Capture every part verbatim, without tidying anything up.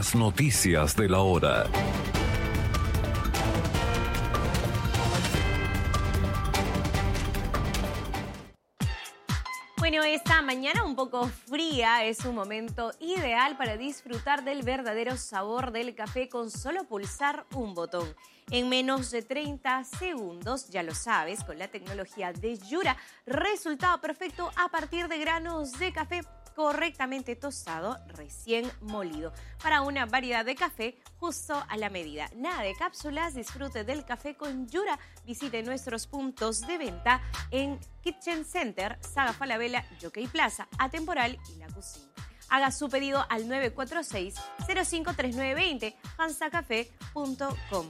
Las noticias de la hora. Bueno, esta mañana un poco fría es un momento ideal para disfrutar del verdadero sabor del café con solo pulsar un botón. En menos de treinta segundos, ya lo sabes, con la tecnología de Yura, resultado perfecto a partir de granos de café correctamente tostado, recién molido, para una variedad de café justo a la medida. Nada de cápsulas, disfrute del café con Yura. Visite nuestros puntos de venta en Kitchen Center, Saga Falabella, Jockey Plaza, Atemporal y La Cocina. Haga su pedido al nueve cuatro seis, cero cinco tres nueve dos cero, hansacafé punto com.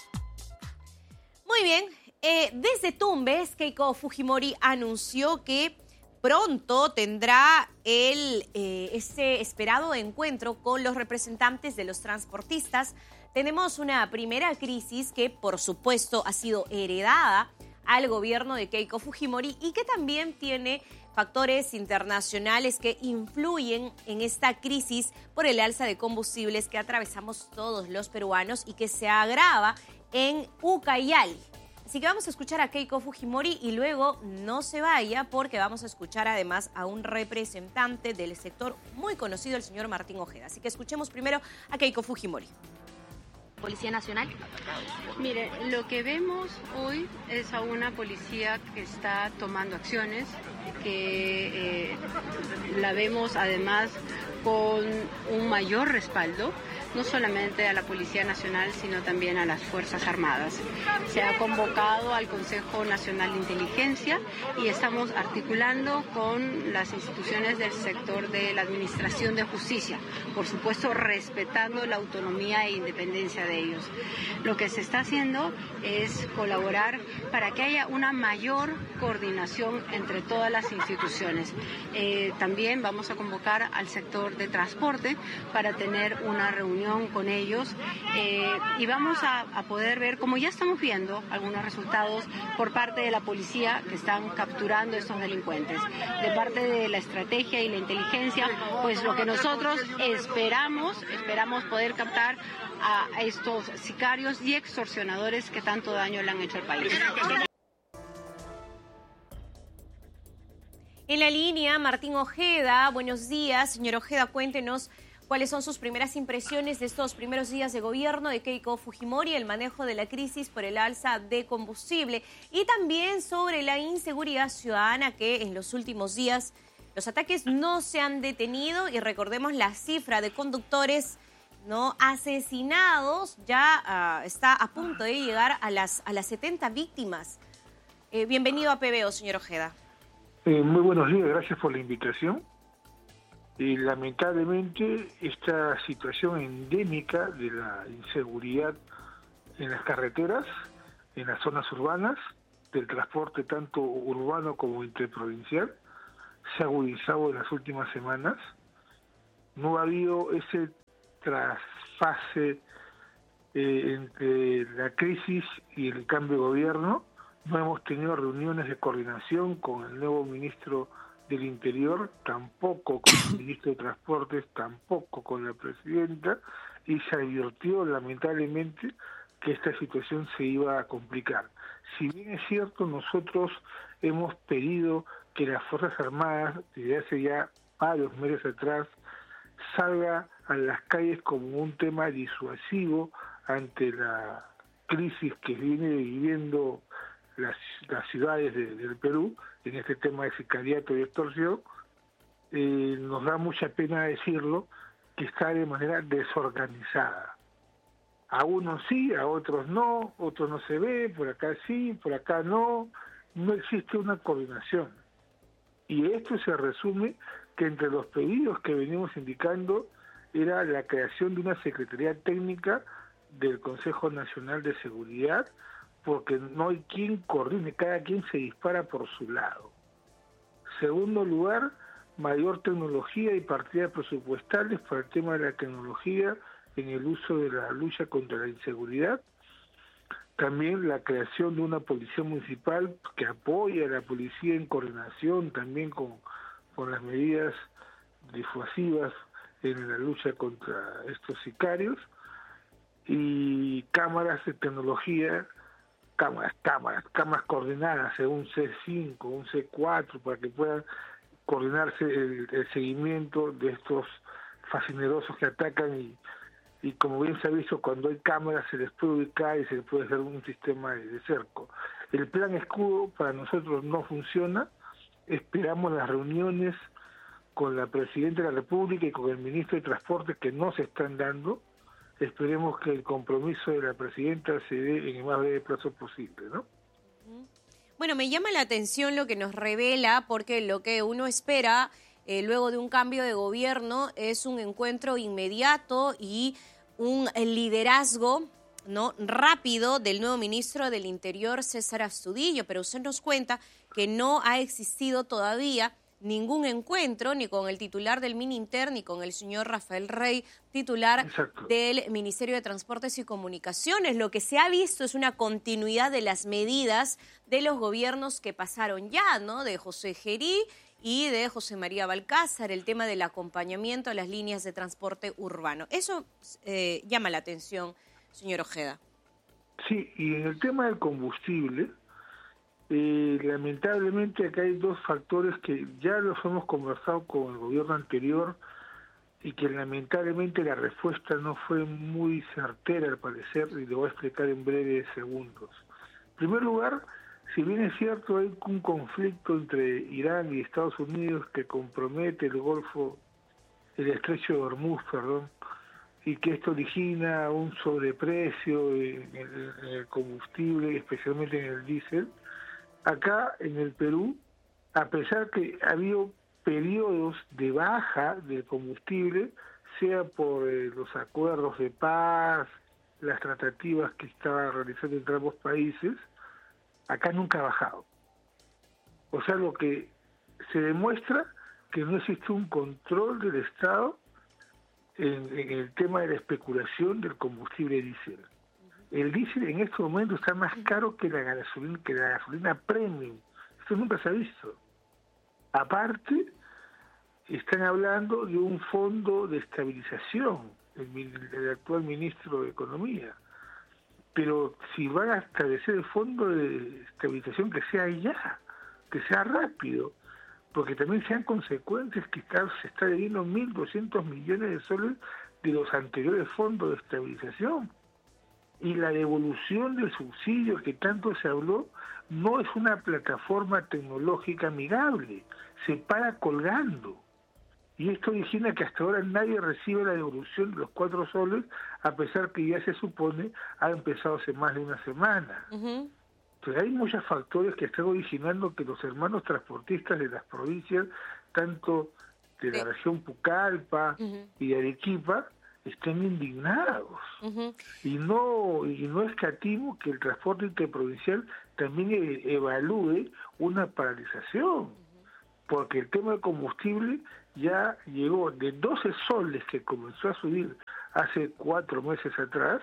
Muy bien, eh, desde Tumbes, Keiko Fujimori anunció que pronto tendrá el, eh, ese esperado encuentro con los representantes de los transportistas. Tenemos una primera crisis que, por supuesto, ha sido heredada al gobierno de Keiko Fujimori y que también tiene factores internacionales que influyen en esta crisis por el alza de combustibles que atravesamos todos los peruanos y que se agrava en Ucayali. Así que vamos a escuchar a Keiko Fujimori y luego no se vaya porque vamos a escuchar además a un representante del sector muy conocido, el señor Martín Ojeda. Así que escuchemos primero a Keiko Fujimori. Policía Nacional. Mire, lo que vemos hoy es a una policía que está tomando acciones, que eh, la vemos además con un mayor respaldo, no solamente a la Policía Nacional, sino también a las Fuerzas Armadas. Se ha convocado al Consejo Nacional de Inteligencia y estamos articulando con las instituciones del sector de la Administración de Justicia, por supuesto respetando la autonomía e independencia de ellos. Lo que se está haciendo es colaborar para que haya una mayor coordinación entre todas las instituciones. Eh, también vamos a convocar al sector de transporte para tener una reunión con ellos eh, y vamos a, a poder ver, como ya estamos viendo, algunos resultados por parte de la policía que están capturando a estos delincuentes. De parte de la estrategia y la inteligencia, pues lo que nosotros esperamos, esperamos poder captar a estos sicarios y extorsionadores que tanto daño le han hecho al país. En la línea, Martín Ojeda. Buenos días, señor Ojeda, cuéntenos cuáles son sus primeras impresiones de estos primeros días de gobierno de Keiko Fujimori, el manejo de la crisis por el alza de combustible y también sobre la inseguridad ciudadana que en los últimos días los ataques no se han detenido y recordemos la cifra de conductores no asesinados ya uh, está a punto de llegar a las, a las setenta víctimas. Eh, bienvenido a P B O, señor Ojeda. Eh, muy buenos días, gracias por la invitación. Y lamentablemente esta situación endémica de la inseguridad en las carreteras, en las zonas urbanas, del transporte tanto urbano como interprovincial, se ha agudizado en las últimas semanas. No ha habido ese trasfase eh, entre la crisis y el cambio de gobierno. No hemos tenido reuniones de coordinación con el nuevo ministro del Interior, tampoco con el ministro de Transportes, tampoco con la presidenta, y se advirtió lamentablemente que esta situación se iba a complicar. Si bien es cierto, nosotros hemos pedido que las Fuerzas Armadas, desde hace ya varios meses atrás, salga a las calles como un tema disuasivo ante la crisis que viene viviendo las, las ciudades de, del Perú, en este tema de sicariato y extorsión, eh, nos da mucha pena decirlo, que está de manera desorganizada. A unos sí, a otros no, otros no se ve, por acá sí, por acá no, no existe una coordinación. Y esto se resume que entre los pedidos que venimos indicando era la creación de una Secretaría Técnica del Consejo Nacional de Seguridad, porque no hay quien coordine, cada quien se dispara por su lado. Segundo lugar, mayor tecnología y partidas presupuestales para el tema de la tecnología en el uso de la lucha contra la inseguridad. También la creación de una policía municipal que apoye a la policía en coordinación también con, con las medidas disuasivas en la lucha contra estos sicarios, y cámaras de tecnología, cámaras, cámaras, cámaras coordinadas, un C cinco, un C cuatro, para que puedan coordinarse el, el seguimiento de estos fascinerosos que atacan, y, y como bien se ha visto, cuando hay cámaras se les puede ubicar y se les puede hacer un sistema de, de cerco. El plan escudo para nosotros no funciona. Esperamos las reuniones con la Presidenta de la República y con el Ministro de Transporte, que no se están dando. Esperemos que el compromiso de la Presidenta se dé en el más breve plazo posible, ¿no? Bueno, me llama la atención lo que nos revela, porque lo que uno espera eh, luego de un cambio de gobierno es un encuentro inmediato y un liderazgo, ¿no?, rápido del nuevo ministro del Interior, César Astudillo, pero usted nos cuenta que no ha existido todavía ningún encuentro ni con el titular del Mininter ni con el señor Rafael Rey, titular Exacto. del Ministerio de Transportes y Comunicaciones. Lo que se ha visto es una continuidad de las medidas de los gobiernos que pasaron ya, ¿no?, de José Gerí y de José María Balcázar, el tema del acompañamiento a las líneas de transporte urbano. Eso eh, llama la atención, señor Ojeda. Sí, y en el tema del combustible, Eh, lamentablemente acá hay dos factores que ya los hemos conversado con el gobierno anterior y que lamentablemente la respuesta no fue muy certera al parecer, y lo voy a explicar en breves segundos. En primer lugar, si bien es cierto hay un conflicto entre Irán y Estados Unidos que compromete el Golfo, el Estrecho de Hormuz, perdón, y que esto origina un sobreprecio en el, en el combustible, especialmente en el diésel, acá en el Perú, a pesar que ha habido periodos de baja del combustible, sea por eh, los acuerdos de paz, las tratativas que estaban realizando entre ambos países, acá nunca ha bajado. O sea, lo que se demuestra que no existe un control del Estado en, en el tema de la especulación del combustible diésel. El diésel en este momento está más caro que la gasolina, que la gasolina premium. Esto nunca se ha visto. Aparte, están hablando de un fondo de estabilización, el, el actual ministro de Economía. Pero si van a establecer el fondo de estabilización, que sea ya, que sea rápido, porque también sean consecuencias que está, se está debiendo mil doscientos millones de soles de los anteriores fondos de estabilización. Y la devolución del subsidio que tanto se habló no es una plataforma tecnológica amigable, se para colgando. Y esto origina que hasta ahora nadie recibe la devolución de los cuatro soles, a pesar que ya se supone ha empezado hace más de una semana. Uh-huh. Entonces hay muchos factores que están originando que los hermanos transportistas de las provincias, tanto de la región Pucallpa uh-huh. y de Arequipa, estén indignados. Uh-huh. Y no y no escatimo que el transporte interprovincial también e- evalúe una paralización, uh-huh. porque el tema del combustible ya llegó de doce soles que comenzó a subir hace cuatro meses atrás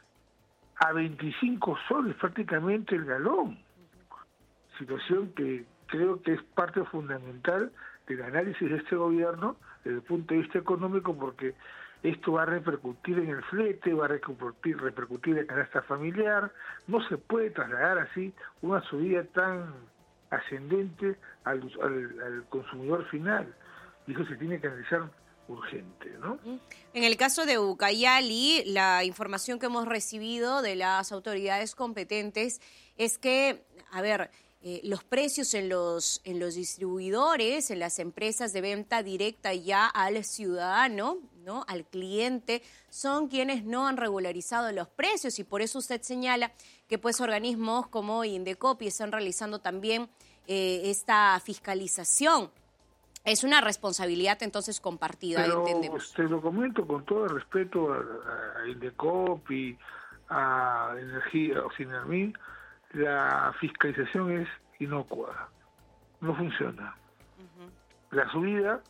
a veinticinco soles prácticamente el galón. Uh-huh. Situación que creo que es parte fundamental del análisis de este gobierno desde el punto de vista económico, porque esto va a repercutir en el flete, va a repercutir, repercutir en la canasta familiar. No se puede trasladar así una subida tan ascendente al, al, al consumidor final. Y eso se tiene que analizar urgente, ¿no? En el caso de Ucayali, la información que hemos recibido de las autoridades competentes es que, a ver, Eh, los precios en los en los distribuidores, en las empresas de venta directa ya al ciudadano, ¿no?, al cliente, son quienes no han regularizado los precios, y por eso usted señala que pues organismos como Indecopi están realizando también eh, esta fiscalización. Es una responsabilidad entonces compartida, Pero entendemos. Te lo comento con todo el respeto a, a Indecopi, a Energía o Sinarmin. La fiscalización es inocua, no funciona. Uh-huh. La subida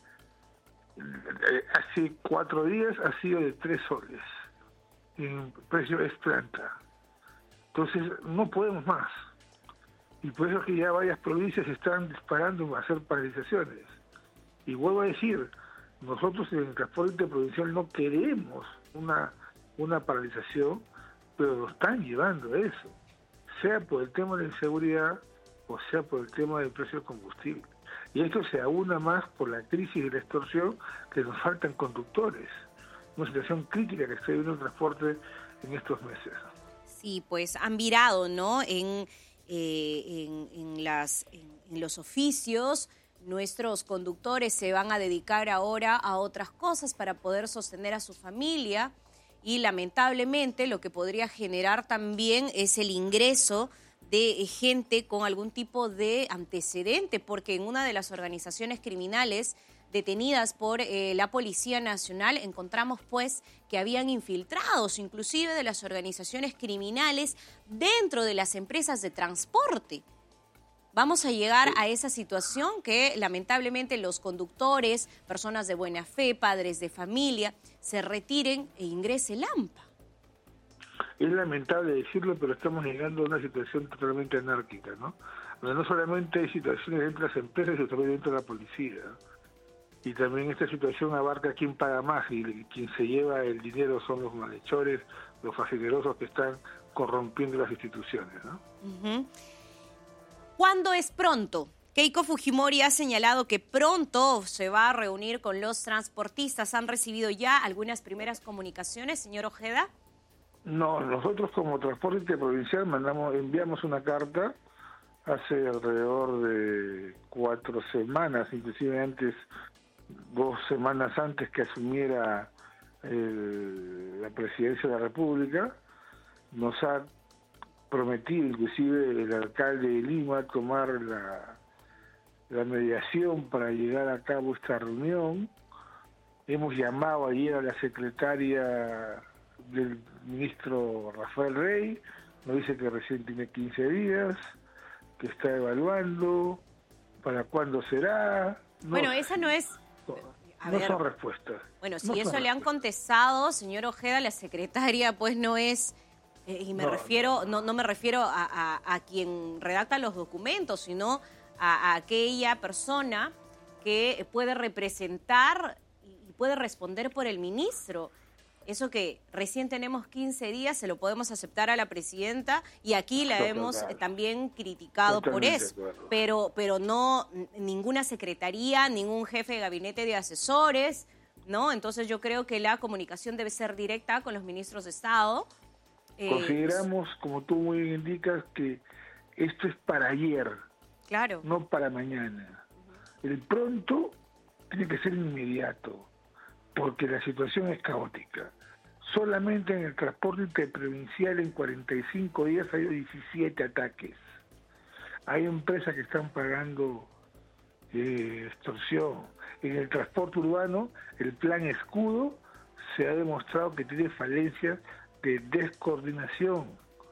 eh, hace cuatro días ha sido de tres soles, y el precio es planta. Entonces no podemos más, y por eso es que ya varias provincias están disparando a hacer paralizaciones. Y vuelvo a decir, Nosotros en el transporte interprovincial no queremos una, una paralización, pero lo están llevando a eso, sea por el tema de la inseguridad o sea por el tema del precio del combustible. Y esto se aúna más por la crisis de la extorsión, que nos faltan conductores. Una situación crítica que está viviendo el transporte en estos meses. Sí, pues han virado, ¿no? En, eh, en, en, las, en, en los oficios, nuestros conductores se van a dedicar ahora a otras cosas para poder sostener a su familia y lamentablemente lo que podría generar también es el ingreso de gente con algún tipo de antecedente, porque en una de las organizaciones criminales detenidas por eh, la Policía Nacional encontramos pues que habían infiltrados inclusive de las organizaciones criminales dentro de las empresas de transporte. Vamos a llegar a esa situación que lamentablemente los conductores, personas de buena fe, padres de familia, se retiren e ingrese el A M P A. Es lamentable decirlo, pero estamos llegando a una situación totalmente anárquica, ¿no? Donde no solamente hay situaciones dentro de las empresas, sino también dentro de la policía, ¿no? Y también esta situación abarca quién paga más, y quien se lleva el dinero son los malhechores, los facinerosos que están corrompiendo las instituciones, ¿no? Uh-huh. ¿Cuándo es pronto? Keiko Fujimori ha señalado que pronto se va a reunir con los transportistas. ¿Han recibido ya algunas primeras comunicaciones, señor Ojeda? No, nosotros como Transporte Interprovincial mandamos, enviamos una carta hace alrededor de cuatro semanas, inclusive antes, dos semanas antes que asumiera el, la presidencia de la República. Nos ha prometido inclusive el alcalde de Lima tomar la, la mediación para llegar a cabo esta reunión. Hemos llamado ayer a la secretaria del ministro Rafael Rey, nos dice que recién tiene quince días, que está evaluando, para cuándo será. No bueno, sé. esa no es... A no ver, son respuestas. Bueno, si no eso le respuestas. han contestado, señor Ojeda, la secretaria, pues no es... Eh, y me no, refiero, no, no me refiero a, a, a quien redacta los documentos, sino a, a aquella persona que puede representar y puede responder por el ministro. Eso que recién tenemos quince días, se lo podemos aceptar a la presidenta y aquí la Total, hemos claro. también criticado Totalmente por eso. Pero, pero no ninguna secretaría, ningún jefe de gabinete de asesores, ¿no? Entonces yo creo que la comunicación debe ser directa con los ministros de Estado. Consideramos, eh, como tú muy bien indicas, que esto es para ayer, claro, no para mañana. El pronto tiene que ser inmediato, porque la situación es caótica. Solamente en el transporte interprovincial en cuarenta y cinco días hay diecisiete ataques. Hay empresas que están pagando eh, extorsión. En el transporte urbano, el plan Escudo se ha demostrado que tiene falencias de descoordinación.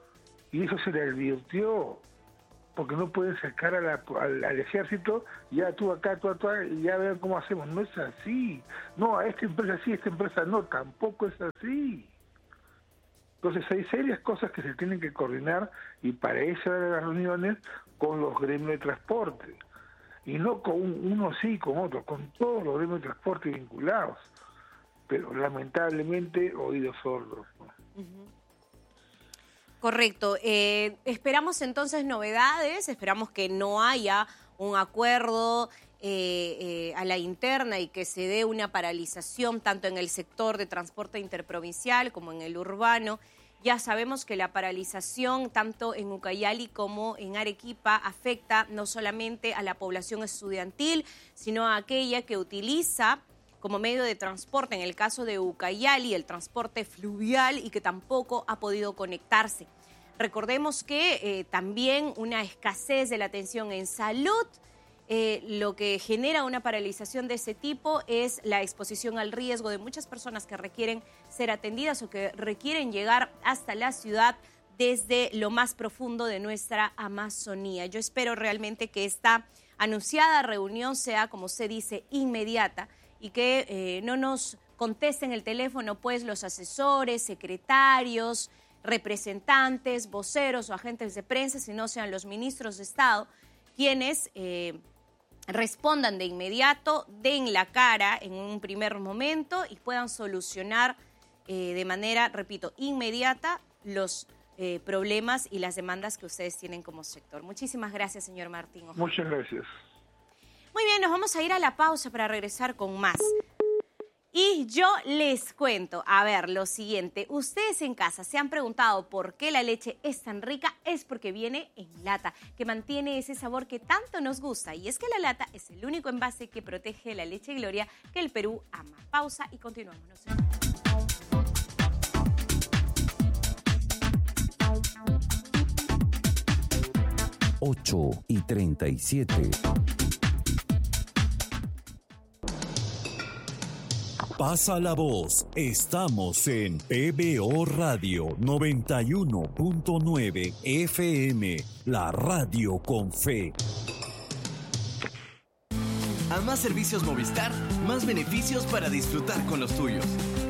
Y eso se le advirtió, porque no pueden sacar a la, al, al ejército, ya tú acá, tú acá, y ya vean cómo hacemos. No es así. No, a esta empresa sí, a esta empresa no, tampoco es así. Entonces hay serias cosas que se tienen que coordinar y para eso eran las reuniones con los gremios de transporte. Y no con uno sí, con otro, con todos los gremios de transporte vinculados. Pero lamentablemente oídos sordos, ¿no? Uh-huh. Correcto. Eh, esperamos entonces novedades, esperamos que no haya un acuerdo eh, eh, a la interna y que se dé una paralización tanto en el sector de transporte interprovincial como en el urbano. Ya sabemos que la paralización tanto en Ucayali como en Arequipa afecta no solamente a la población estudiantil, sino a aquella que utiliza como medio de transporte, en el caso de Ucayali, el transporte fluvial y que tampoco ha podido conectarse. Recordemos que eh, también una escasez de la atención en salud, eh, lo que genera una paralización de ese tipo es la exposición al riesgo de muchas personas que requieren ser atendidas o que requieren llegar hasta la ciudad desde lo más profundo de nuestra Amazonía. Yo espero realmente que esta anunciada reunión sea, como se dice, inmediata, y que eh, no nos contesten el teléfono pues los asesores, secretarios, representantes, voceros o agentes de prensa, sino sean los ministros de Estado quienes eh, respondan de inmediato, den la cara en un primer momento y puedan solucionar eh, de manera, repito, inmediata los eh, problemas y las demandas que ustedes tienen como sector. Muchísimas gracias, señor Martín. Ojalá. Muchas gracias. Muy bien, nos vamos a ir a la pausa para regresar con más. Y yo les cuento, a ver, lo siguiente. Ustedes en casa se han preguntado por qué la leche es tan rica. Es porque viene en lata, que mantiene ese sabor que tanto nos gusta. Y es que la lata es el único envase que protege la leche Gloria que el Perú ama. Pausa y continuamos. No sé. ocho y treinta y siete. Pasa la voz. Estamos en P B O Radio noventa y uno punto nueve F M, la radio con fe. A más servicios Movistar, más beneficios para disfrutar con los tuyos.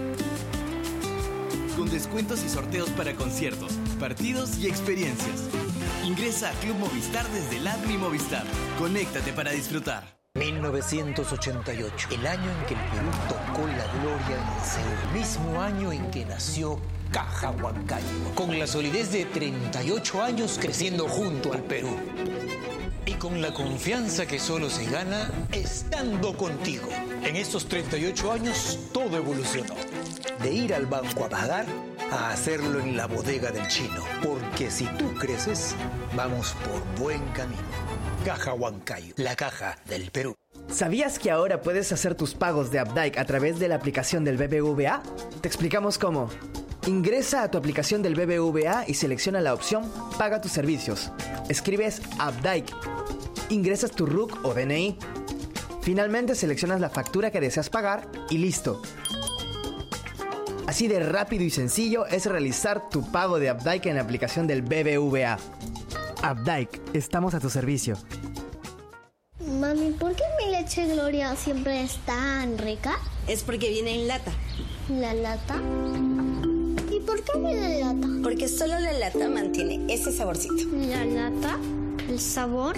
Con descuentos y sorteos para conciertos, partidos y experiencias. Ingresa a Club Movistar desde el app Mi Movistar. Conéctate para disfrutar. mil novecientos ochenta y ocho, el año en que el Perú tocó la gloria en el Seúl, el mismo año en que nació Caja Huancayo, con la solidez de treinta y ocho años creciendo junto al Perú. Y con la confianza que solo se gana estando contigo. En estos treinta y ocho años todo evolucionó. De ir al banco a pagar a hacerlo en la bodega del chino. Porque si tú creces, vamos por buen camino. Caja Huancayo, la caja del Perú. ¿Sabías que ahora puedes hacer tus pagos de Updike a través de la aplicación del B B V A? Te explicamos cómo. Ingresa a tu aplicación del B B V A y selecciona la opción Paga tus servicios. Escribes Updike. Ingresas tu R U C o D N I. Finalmente seleccionas la factura que deseas pagar y listo. Así de rápido y sencillo es realizar tu pago de Updike en la aplicación del B B V A. Updike, estamos a tu servicio. Mami, ¿por qué mi leche Gloria siempre es tan rica? Es porque viene en lata. ¿La lata? ¿Y por qué viene en lata? Porque solo la lata mantiene ese saborcito. ¿La lata? ¿El sabor?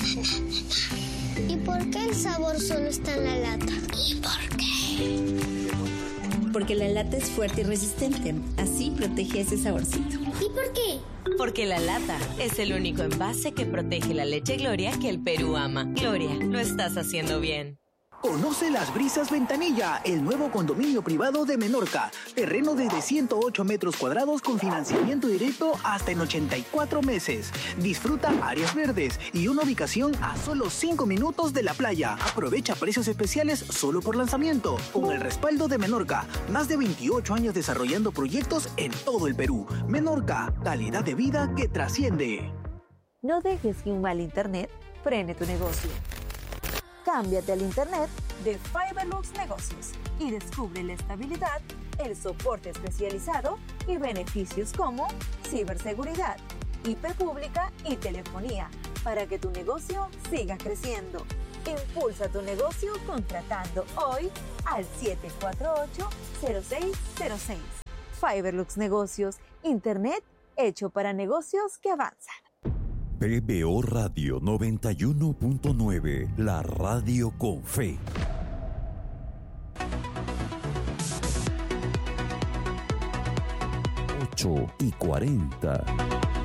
¿Y por qué el sabor solo está en la lata? ¿Y por qué? Porque la lata es fuerte y resistente. Así protege ese saborcito. ¿Y por qué? Porque la lata es el único envase que protege la leche Gloria que el Perú ama. Gloria, lo estás haciendo bien. Conoce Las Brisas Ventanilla, el nuevo condominio privado de Menorca. Terreno desde ciento ocho metros cuadrados con financiamiento directo hasta en ochenta y cuatro meses. Disfruta áreas verdes y una ubicación a solo cinco minutos de la playa. Aprovecha precios especiales solo por lanzamiento. Con el respaldo de Menorca, más de veintiocho años desarrollando proyectos en todo el Perú. Menorca, calidad de vida que trasciende. No dejes que un mal internet frene tu negocio. Cámbiate al internet de Fiberlux Negocios y descubre la estabilidad, el soporte especializado y beneficios como ciberseguridad, I P pública y telefonía para que tu negocio siga creciendo. Impulsa tu negocio contratando hoy al siete cuatro ocho, cero seis cero seis. Fiberlux Negocios, internet hecho para negocios que avanzan. P B O Radio noventa y uno punto nueve, la radio con fe. ocho y cuarenta.